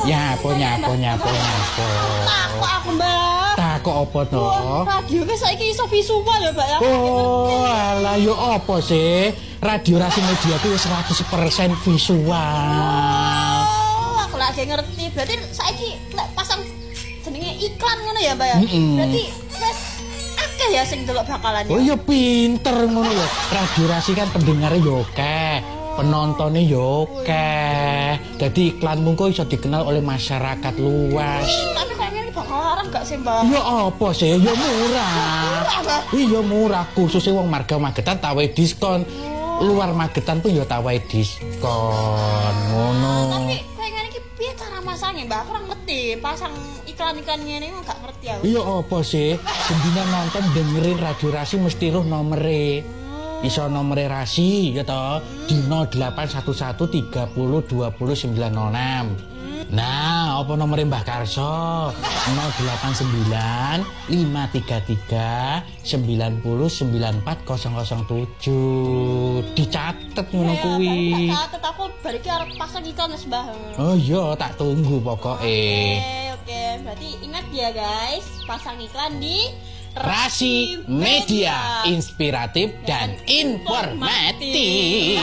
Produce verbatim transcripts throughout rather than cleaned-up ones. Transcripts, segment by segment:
Nyapo nyapo nyapo nyapo. Takok aku, Mbak. Takok apa to? Radio ki saiki iso visual ya, Mbak ya. Oh, alah yo apa sih? Radio Rasi Media itu seratus persen visual. Oh, aku lagi ngerti. Berarti saiki lek pasang jenenge iklan ngono ya, Mbak ya. Mm -mm. Berarti wis akeh ya sing delok bakalan. Oh iya pinter ngono ya. Radio Rasi kan pendengarnya yo akeh, penontonnya yo akeh. Jadi iklanmu kok iso dikenal oleh masyarakat luas. Tapi kayaknya ini bakal larang gak sih, Mbak? Ya apa sih? Ya murah. Iya murah, khususnya wong marga Magetan tawae diskon. Luar Magetan pun ya tawae diskon. Ngono. Tapi kayaknya ini piye cara masangnya, Mbak? Aku ora ngerti. Pasang iklan-iklannya ini gak ngerti aku. Iya apa sih? Bendina nonton dengerin Radio Rasi mesti roh nomere. Iso nomere Rasi ya toh di nol delapan satu satu tiga nol dua nol sembilan nol enam. Nah, apa nomornya Mbah Karso? nol delapan sembilan lima tiga tiga sembilan nol sembilan empat nol nol tujuh. Dicatet ngono kuwi. Catet aku balik ki arep pasang iklan Mas, Mbah. Oh iya, tak tunggu pokoknya. Oke, oke. Berarti ingat ya guys, pasang iklan di Rasi Media, inspiratif dan informatif.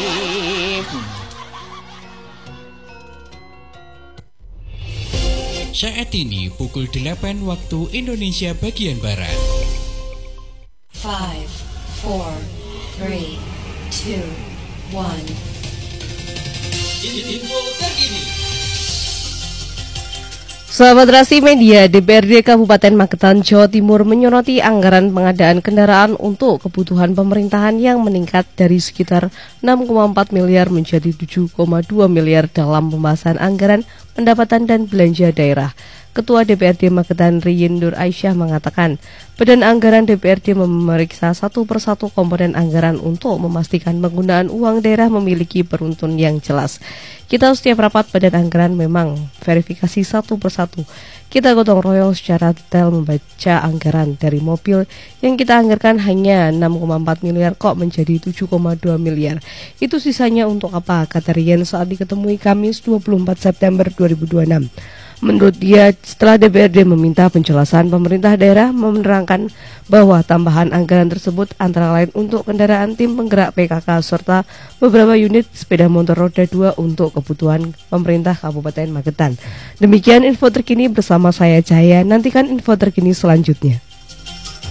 Saat ini pukul delapan waktu Indonesia bagian Barat. five, four, three, two, one. Info terkini. Sahabat Rasi Media, D P R D Kabupaten Magetan, Jawa Timur menyoroti anggaran pengadaan kendaraan untuk kebutuhan pemerintahan yang meningkat dari sekitar enam koma empat miliar menjadi tujuh koma dua miliar dalam pembahasan anggaran pendapatan dan belanja daerah. Ketua D P R D Magetan Riyin Nur Aisyah mengatakan, Badan Anggaran D P R D memeriksa satu persatu komponen anggaran untuk memastikan penggunaan uang daerah memiliki peruntun yang jelas. Kita setiap rapat Badan Anggaran memang verifikasi satu persatu. Kita gotong royong secara detail membaca anggaran dari mobil yang kita anggarkan hanya enam koma empat miliar kok menjadi tujuh koma dua miliar. Itu sisanya untuk apa? Kata Rian saat diketemui Kamis dua puluh empat September dua ribu dua puluh enam. Menurut dia, setelah D P R D meminta penjelasan, pemerintah daerah menerangkan bahwa tambahan anggaran tersebut antara lain untuk kendaraan tim penggerak P K K serta beberapa unit sepeda motor roda dua untuk kebutuhan pemerintah Kabupaten Magetan. Demikian info terkini bersama saya Jaya. Nantikan info terkini selanjutnya.